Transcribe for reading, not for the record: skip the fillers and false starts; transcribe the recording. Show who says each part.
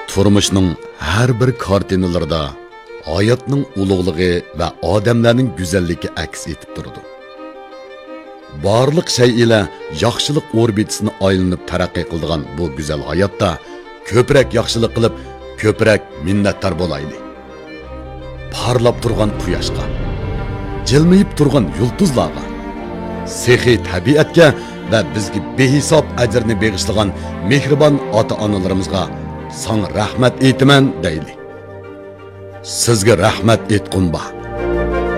Speaker 1: turmuşning har bir kartinalarida hayotning ulug'ligi va odamlarning go'zalligi aks etib turadi. Barliq shay ila yaxshilik orbitasini aylanib taraqqiy qiladigan bu go'zal hayotda ko'proq yaxshilik qilib, ko'proq minnatdor bo'laylik. Parlab turgan quyoshga, jilmayib turgan yulduzlarga, sehiy tabiatga va bizga behisob ajrni beg'ishlagan mehribon ota-onalarimizga sana rahmat aytaman deyli. Sizga rahmat aytqum ba.